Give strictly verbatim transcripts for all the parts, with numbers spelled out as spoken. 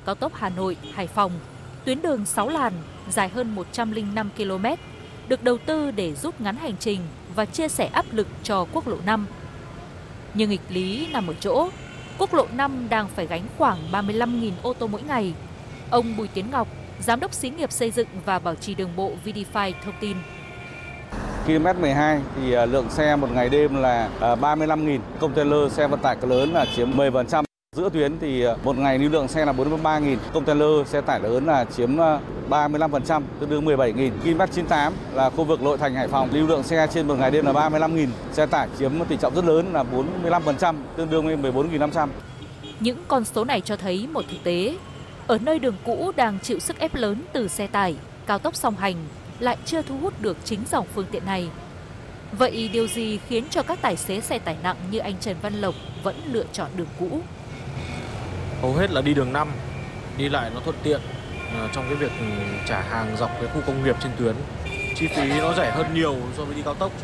cao tốc Hà Nội - Hải Phòng, tuyến đường sáu làn dài hơn một trăm lẻ năm ki lô mét, được đầu tư để rút ngắn hành trình và chia sẻ áp lực cho quốc lộ năm. Nhưng nghịch lý nằm ở chỗ, quốc lộ năm đang phải gánh khoảng ba mươi lăm nghìn ô tô mỗi ngày. Ông Bùi Tiến Ngọc, Giám đốc Xí nghiệp Xây dựng và Bảo trì Đường bộ Vidify thông tin. ki lô mét mười hai thì lượng xe một ngày đêm là ba mươi lăm nghìn, container xe vận tải cỡ lớn là chiếm mười phần trăm. Giữa tuyến thì một ngày lưu lượng xe là bốn mươi ba nghìn, container xe tải lớn là chiếm ba mươi lăm phần trăm, tương đương mười bảy nghìn. ki lô mét chín mươi tám là khu vực nội thành Hải Phòng, lưu lượng xe trên một ngày đêm là ba mươi lăm nghìn, xe tải chiếm tỷ trọng rất lớn là bốn mươi lăm phần trăm, tương đương với mười bốn nghìn năm trăm. Những con số này cho thấy một thực tế, ở nơi đường cũ đang chịu sức ép lớn từ xe tải, cao tốc song hành lại chưa thu hút được chính dòng phương tiện này. Vậy điều gì khiến cho các tài xế xe tải nặng như anh Trần Văn Lộc vẫn lựa chọn đường cũ? Hầu hết là đi đường năm, đi lại nó thuận tiện trong cái việc trả hàng dọc cái khu công nghiệp trên tuyến. Chi phí nó rẻ hơn nhiều so với đi cao tốc.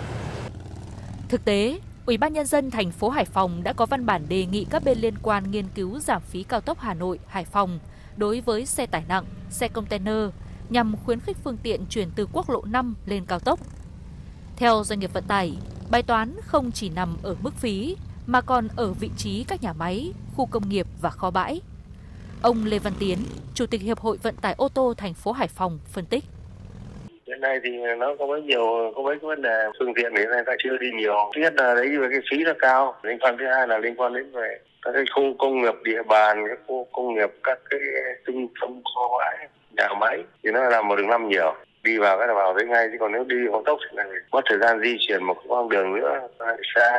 Thực tế, Ủy ban Nhân dân thành phố Hải Phòng đã có văn bản đề nghị các bên liên quan nghiên cứu giảm phí cao tốc Hà Nội - Hải Phòng đối với xe tải nặng, xe container nhằm khuyến khích phương tiện chuyển từ quốc lộ năm lên cao tốc. Theo doanh nghiệp vận tải, bài toán không chỉ nằm ở mức phí mà còn ở vị trí các nhà máy, khu công nghiệp và kho bãi. Ông Lê Văn Tiến, Chủ tịch Hiệp hội Vận tải ô tô thành phố Hải Phòng phân tích. Hiện nay thì nó có mấy nhiều có mấy cái vấn đề phương tiện hiện nay ta chưa đi nhiều. Thứ nhất là đấy về cái phí là cao, liên quan thứ hai là liên quan đến về các cái khu công nghiệp địa bàn, các khu công nghiệp, các cái trung tâm kho bãi, nhà máy thì nó làm một đường năm nhiều. Đi vào cái là vào đấy ngay, chứ còn nếu đi cao tốc thì lại mất thời gian di chuyển một con đường nữa xa.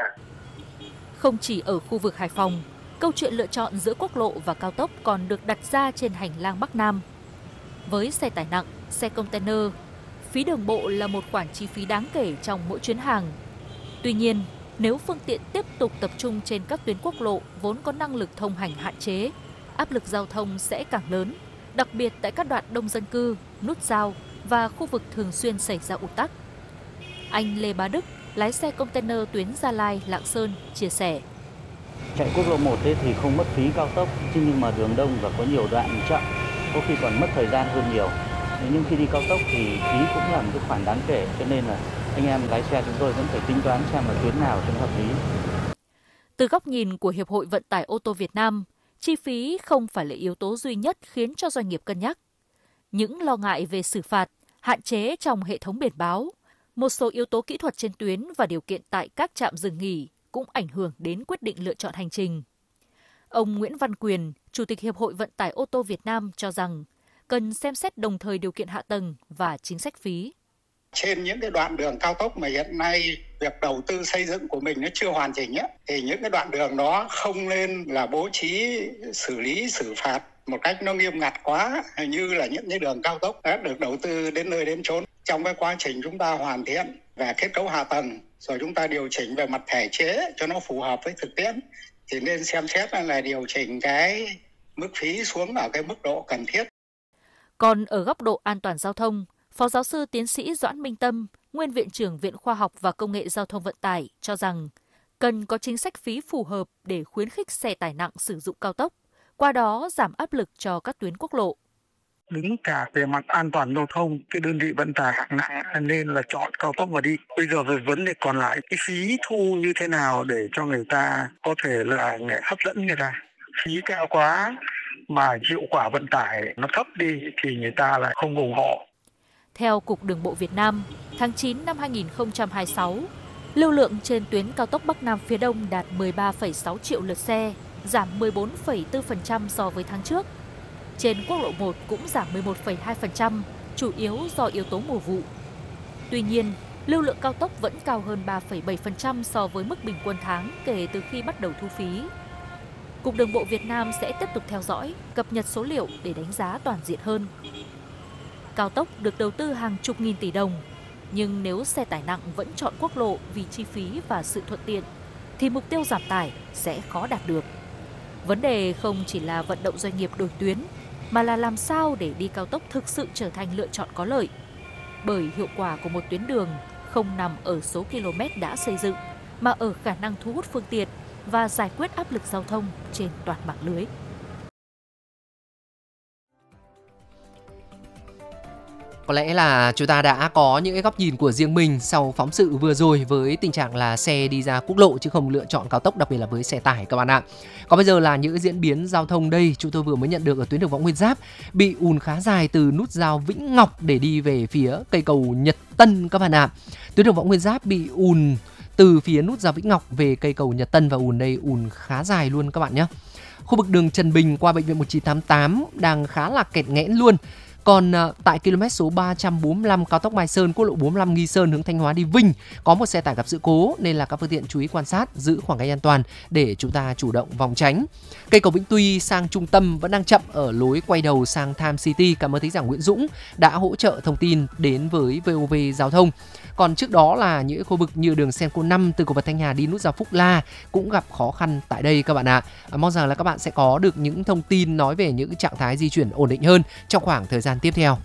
Không chỉ ở khu vực Hải Phòng, câu chuyện lựa chọn giữa quốc lộ và cao tốc còn được đặt ra trên hành lang Bắc Nam. Với xe tải nặng, xe container, phí đường bộ là một khoản chi phí đáng kể trong mỗi chuyến hàng. Tuy nhiên, nếu phương tiện tiếp tục tập trung trên các tuyến quốc lộ vốn có năng lực thông hành hạn chế, áp lực giao thông sẽ càng lớn, đặc biệt tại các đoạn đông dân cư, nút giao và khu vực thường xuyên xảy ra ùn tắc. Anh Lê Bá Đức, lái xe container tuyến Gia Lai - Lạng Sơn, chia sẻ. Chạy quốc lộ một thì không mất phí cao tốc, nhưng mà đường đông và có nhiều đoạn chậm, có khi còn mất thời gian hơn nhiều. Nhưng khi đi cao tốc thì phí cũng là một cái khoản đáng kể, cho nên là anh em lái xe chúng tôi vẫn phải tính toán xem là tuyến nào cho nó hợp lý. Từ góc nhìn của Hiệp hội Vận tải ô tô Việt Nam, chi phí không phải là yếu tố duy nhất khiến cho doanh nghiệp cân nhắc. Những lo ngại về xử phạt, hạn chế trong hệ thống biển báo, một số yếu tố kỹ thuật trên tuyến và điều kiện tại các trạm dừng nghỉ cũng ảnh hưởng đến quyết định lựa chọn hành trình. Ông Nguyễn Văn Quyền, Chủ tịch Hiệp hội Vận tải ô tô Việt Nam cho rằng cần xem xét đồng thời điều kiện hạ tầng và chính sách phí. Trên những cái đoạn đường cao tốc mà hiện nay việc đầu tư xây dựng của mình nó chưa hoàn chỉnh ấy, thì những cái đoạn đường đó không nên là bố trí xử lý xử phạt một cách nó nghiêm ngặt quá như là những cái đường cao tốc đã được đầu tư đến nơi đến chốn. Trong cái quá trình chúng ta hoàn thiện về kết cấu hạ tầng rồi chúng ta điều chỉnh về mặt thể chế cho nó phù hợp với thực tiễn thì nên xem xét là điều chỉnh cái mức phí xuống ở cái mức độ cần thiết. Còn ở góc độ an toàn giao thông, Phó giáo sư tiến sĩ Doãn Minh Tâm, Nguyên Viện trưởng Viện Khoa học và Công nghệ Giao thông Vận tải cho rằng cần có chính sách phí phù hợp để khuyến khích xe tải nặng sử dụng cao tốc, qua đó giảm áp lực cho các tuyến quốc lộ. Đứng cả về mặt an toàn giao thông, cái đơn vị vận tải hạng nặng nên là chọn cao tốc mà đi. Bây giờ về vấn đề còn lại, cái phí thu như thế nào để cho người ta có thể là hấp dẫn người ta. Phí cao quá mà hiệu quả vận tải nó thấp đi thì người ta lại không ủng hộ. Theo Cục Đường bộ Việt Nam, tháng chín năm hai nghìn không trăm hai mươi sáu, lưu lượng trên tuyến cao tốc Bắc Nam phía Đông đạt mười ba phẩy sáu triệu lượt xe, giảm mười bốn phẩy bốn phần trăm so với tháng trước. Trên quốc lộ một cũng giảm mười một phẩy hai phần trăm, chủ yếu do yếu tố mùa vụ. Tuy nhiên, lưu lượng cao tốc vẫn cao hơn ba phẩy bảy phần trăm so với mức bình quân tháng kể từ khi bắt đầu thu phí. Cục Đường bộ Việt Nam sẽ tiếp tục theo dõi, cập nhật số liệu để đánh giá toàn diện hơn. Cao tốc được đầu tư hàng chục nghìn tỷ đồng, nhưng nếu xe tải nặng vẫn chọn quốc lộ vì chi phí và sự thuận tiện, thì mục tiêu giảm tải sẽ khó đạt được. Vấn đề không chỉ là vận động doanh nghiệp đổi tuyến, mà là làm sao để đi cao tốc thực sự trở thành lựa chọn có lợi. Bởi hiệu quả của một tuyến đường không nằm ở số km đã xây dựng, mà ở khả năng thu hút phương tiện và giải quyết áp lực giao thông trên toàn mạng lưới. có lẽ là chúng ta đã có những cái góc nhìn của riêng mình sau phóng sự vừa rồi với tình trạng là xe đi ra quốc lộ chứ không lựa chọn cao tốc, đặc biệt là với xe tải các bạn ạ. Còn bây giờ là những diễn biến giao thông đây, chúng tôi vừa mới nhận được ở tuyến đường Võ Nguyên Giáp bị ùn khá dài từ nút giao Vĩnh Ngọc để đi về phía cây cầu Nhật Tân các bạn ạ. Tuyến đường Võ Nguyên Giáp bị ùn từ phía nút giao Vĩnh Ngọc về cây cầu Nhật Tân và ùn đây ùn khá dài luôn các bạn nhé. Khu vực đường Trần Bình qua bệnh viện một chín tám tám đang khá là kẹt nghẽn luôn. Còn uh, tại km số ba trăm bốn mươi lăm cao tốc Mai Sơn, quốc lộ bốn mươi lăm Nghi Sơn hướng Thanh Hóa đi Vinh có một xe tải gặp sự cố nên là các phương tiện chú ý quan sát, giữ khoảng cách an toàn để chúng ta chủ động phòng tránh. Cây cầu Vĩnh Tuy sang trung tâm vẫn đang chậm ở lối quay đầu sang Time City. Cảm ơn thính giả Nguyễn Dũng đã hỗ trợ thông tin đến với vê o vê Giao thông. Còn trước đó là những khu vực như đường Senco năm từ cầu vượt Thanh Hà đi nút giao Phúc La cũng gặp khó khăn tại đây các bạn ạ. À, mong rằng là các bạn sẽ có được những thông tin nói về những trạng thái di chuyển ổn định hơn trong khoảng thời gian tiếp theo.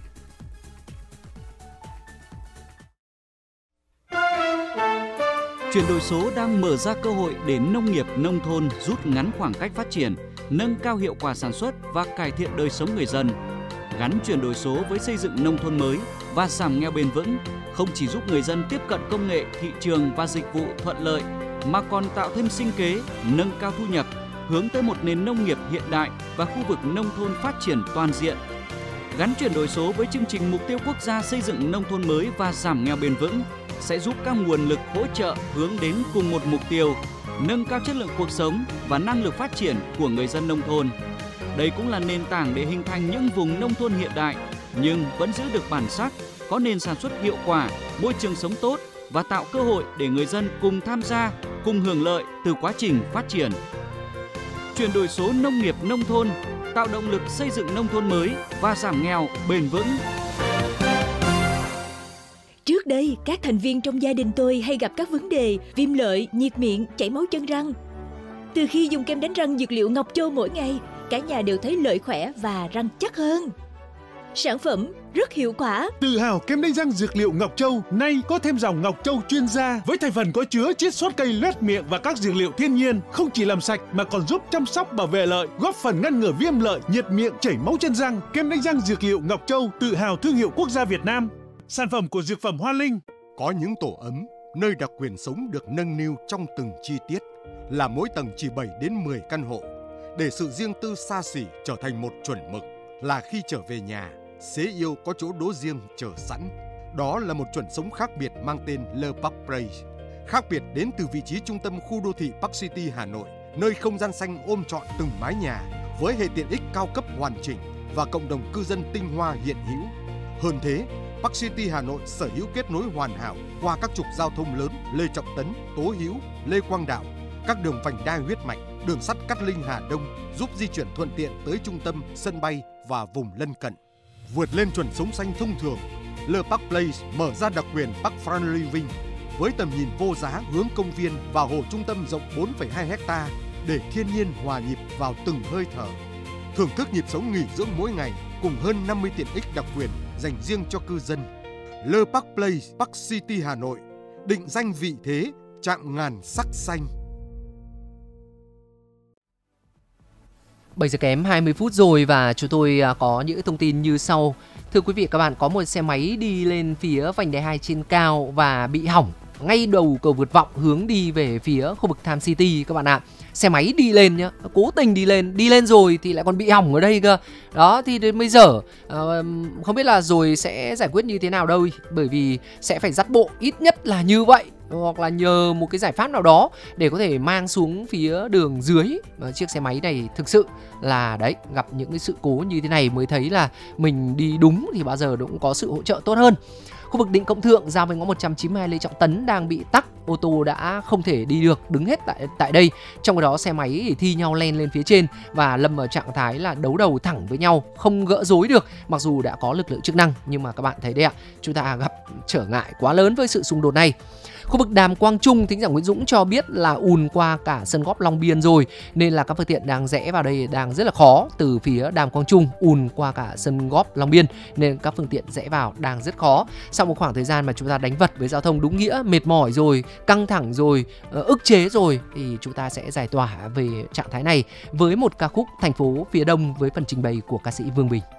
Chuyển đổi số đang mở ra cơ hội để nông nghiệp nông thôn rút ngắn khoảng cách phát triển, nâng cao hiệu quả sản xuất và cải thiện đời sống người dân. Gắn chuyển đổi số với xây dựng nông thôn mới và giảm nghèo bền vững không chỉ giúp người dân tiếp cận công nghệ, thị trường và dịch vụ thuận lợi mà còn tạo thêm sinh kế, nâng cao thu nhập, hướng tới một nền nông nghiệp hiện đại và khu vực nông thôn phát triển toàn diện. Gắn chuyển đổi số với chương trình mục tiêu quốc gia xây dựng nông thôn mới và giảm nghèo bền vững sẽ giúp các nguồn lực hỗ trợ hướng đến cùng một mục tiêu, nâng cao chất lượng cuộc sống và năng lực phát triển của người dân nông thôn. Đây cũng là nền tảng để hình thành những vùng nông thôn hiện đại nhưng vẫn giữ được bản sắc, có nền sản xuất hiệu quả, môi trường sống tốt và tạo cơ hội để người dân cùng tham gia, cùng hưởng lợi từ quá trình phát triển. Chuyển đổi số nông nghiệp nông thôn, tạo động lực xây dựng nông thôn mới và giảm nghèo bền vững. Trước đây, các thành viên trong gia đình tôi hay gặp các vấn đề viêm lợi, nhiệt miệng, chảy máu chân răng. Từ khi dùng kem đánh răng dược liệu Ngọc Châu mỗi ngày, cả nhà đều thấy lợi khỏe và răng chắc hơn. Sản phẩm rất hiệu quả. Tự hào kem đánh răng dược liệu Ngọc Châu nay có thêm dòng Ngọc Châu chuyên gia với thành phần có chứa chiết xuất cây loét miệng và các dược liệu thiên nhiên, không chỉ làm sạch mà còn giúp chăm sóc bảo vệ lợi, góp phần ngăn ngừa viêm lợi, nhiệt miệng, chảy máu chân răng. Kem đánh răng dược liệu Ngọc Châu tự hào thương hiệu quốc gia Việt Nam. Sản phẩm của dược phẩm Hoa Linh. Có những tổ ấm, nơi đặc quyền sống được nâng niu trong từng chi tiết, là mỗi tầng chỉ bảy đến mười căn hộ, để sự riêng tư xa xỉ trở thành một chuẩn mực, là khi trở về nhà, xế yêu có chỗ đỗ riêng chờ sẵn. Đó là một chuẩn sống khác biệt mang tên Le Parc Place. Khác biệt đến từ vị trí trung tâm khu đô thị Park City Hà Nội, nơi không gian xanh ôm trọn từng mái nhà với hệ tiện ích cao cấp hoàn chỉnh và cộng đồng cư dân tinh hoa hiện hữu. Hơn thế, Park City Hà Nội sở hữu kết nối hoàn hảo qua các trục giao thông lớn Lê Trọng Tấn, Tố Hữu, Lê Quang Đạo, các đường vành đai huyết mạch, đường sắt Cát Linh Hà Đông giúp di chuyển thuận tiện tới trung tâm, sân bay và vùng lân cận. Vượt lên chuẩn sống xanh thông thường, Le Parc Place mở ra đặc quyền Park Front Living với tầm nhìn vô giá hướng công viên và hồ trung tâm rộng bốn phẩy hai héc ta để thiên nhiên hòa nhịp vào từng hơi thở. Thưởng thức nhịp sống nghỉ dưỡng mỗi ngày cùng hơn năm mươi tiện ích đặc quyền dành riêng cho cư dân. Le Parc Place, Park City Hà Nội, định danh vị thế, chạm ngàn sắc xanh. bảy giờ kém hai mươi phút rồi và chúng tôi có những thông tin như sau. Thưa quý vị và các bạn, có một xe máy đi lên phía vành đai hai trên cao và bị hỏng ngay đầu cầu vượt Vọng hướng đi về phía khu vực Time City các bạn ạ. Xe máy đi lên nhá, cố tình đi lên, đi lên rồi thì lại còn bị hỏng ở đây cơ. Đó thì đến bây giờ uh, không biết là rồi sẽ giải quyết như thế nào đâu, bởi vì sẽ phải dắt bộ ít nhất là như vậy, hoặc là nhờ một cái giải pháp nào đó để có thể mang xuống phía đường dưới. Và chiếc xe máy này thực sự là đấy, gặp những cái sự cố như thế này mới thấy là mình đi đúng thì bao giờ cũng có sự hỗ trợ tốt hơn. Khu vực Định Công Thượng giao với ngõ một trăm chín mươi hai Lê Trọng Tấn đang bị tắc, ô tô đã không thể đi được, đứng hết tại tại đây. Trong khi đó xe máy thì thi nhau len lên phía trên và lâm vào trạng thái là đấu đầu thẳng với nhau, không gỡ rối được mặc dù đã có lực lượng chức năng. Nhưng mà các bạn thấy đấy ạ, chúng ta gặp trở ngại quá lớn với sự xung đột này. Khu vực Đàm Quang Trung, thính giả Nguyễn Dũng cho biết là ùn qua cả sân góp Long Biên rồi, nên là các phương tiện đang rẽ vào đây đang rất là khó. Từ phía Đàm Quang Trung ùn qua cả sân góp Long Biên nên các phương tiện rẽ vào đang rất khó. Sau một khoảng thời gian mà chúng ta đánh vật với giao thông đúng nghĩa, mệt mỏi rồi, căng thẳng rồi, ức chế rồi, thì chúng ta sẽ giải tỏa về trạng thái này với một ca khúc Thành phố Phía Đông với phần trình bày của ca sĩ Vương Bình.